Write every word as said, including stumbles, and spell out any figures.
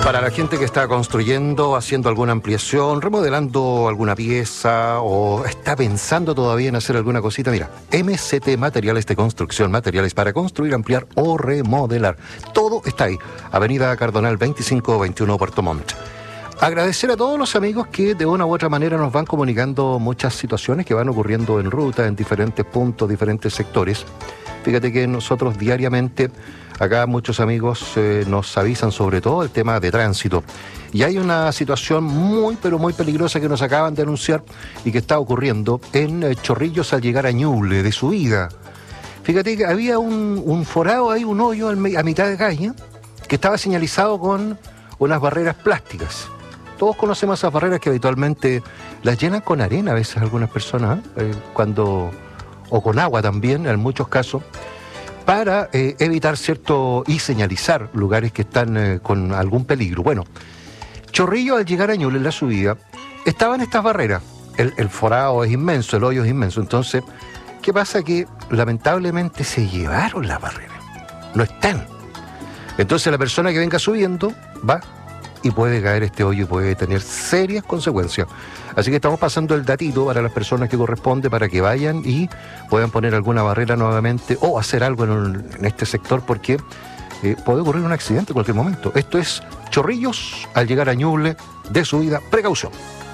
Para la gente que está construyendo, haciendo alguna ampliación, remodelando alguna pieza o está pensando todavía en hacer alguna cosita, mira, M C T Materiales de Construcción, materiales para construir, ampliar o remodelar. Todo está ahí. Avenida Cardonal veinticinco veintiuno, Puerto Montt. Agradecer a todos los amigos que de una u otra manera nos van comunicando muchas situaciones que van ocurriendo en ruta, en diferentes puntos, diferentes sectores. Fíjate que nosotros diariamente, acá muchos amigos eh, nos avisan sobre todo el tema de tránsito. Y hay una situación muy, pero muy peligrosa que nos acaban de anunciar y que está ocurriendo en eh, Chorrillos al llegar a Ñuble, de subida. Fíjate que había un, un forado ahí, un hoyo a mitad de calle, que estaba señalizado con unas barreras plásticas. Todos conocemos esas barreras que habitualmente las llenan con arena a veces algunas personas, ¿eh? cuando... o con agua también, en muchos casos, para eh, evitar cierto y señalizar lugares que están eh, con algún peligro. Bueno, Chorrillo al llegar a Ñuble en la subida, estaban estas barreras. El, el forado es inmenso, el hoyo es inmenso. Entonces, ¿qué pasa? Que lamentablemente se llevaron las barreras. No están. Entonces la persona que venga subiendo va y puede caer este hoyo y puede tener serias consecuencias. Así que estamos pasando el datito para las personas que corresponde para que vayan y puedan poner alguna barrera nuevamente o hacer algo en, un, en este sector porque eh, puede ocurrir un accidente en cualquier momento. Esto es Chorrillos al llegar a Ñuble, de subida, precaución.